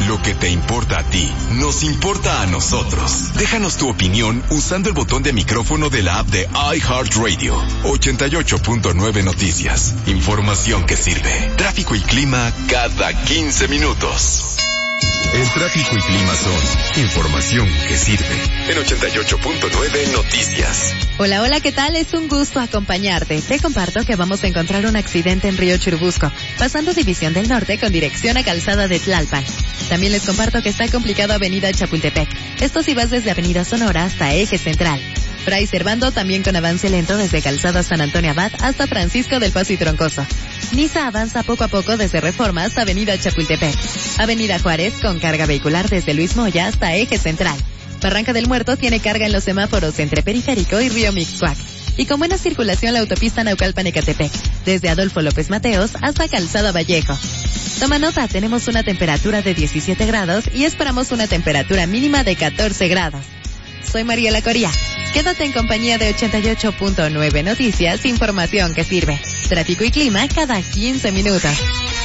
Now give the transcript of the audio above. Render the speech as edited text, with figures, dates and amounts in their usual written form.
Lo que te importa a ti, nos importa a nosotros. Déjanos tu opinión usando el botón de micrófono de la app de iHeartRadio. 88.9 Noticias. Información que sirve. Tráfico y clima cada 15 minutos. El tráfico y clima son información que sirve. En 88.9 Noticias. Hola, hola, ¿qué tal? Es un gusto acompañarte. Te comparto que vamos a encontrar un accidente en Río Churubusco, pasando División del Norte con dirección a Calzada de Tlalpan. También les comparto que está complicado Avenida Chapultepec. Esto si vas desde Avenida Sonora hasta Eje Central. Fray Servando también con avance lento desde Calzada San Antonio Abad hasta Francisco del Paso y Troncoso. Niza avanza poco a poco desde Reforma hasta Avenida Chapultepec. Avenida Juárez con carga vehicular desde Luis Moya hasta Eje Central. Barranca del Muerto tiene carga en los semáforos entre Periférico y Río Mixcoac. Y con buena circulación la autopista Naucalpan-Ecatepec, desde Adolfo López Mateos hasta Calzada Vallejo. Toma nota, tenemos una temperatura de 17 grados y esperamos una temperatura mínima de 14 grados. Soy Mariela Coria. Quédate en compañía de 88.9 Noticias, información que sirve. Tráfico y clima cada 15 minutos.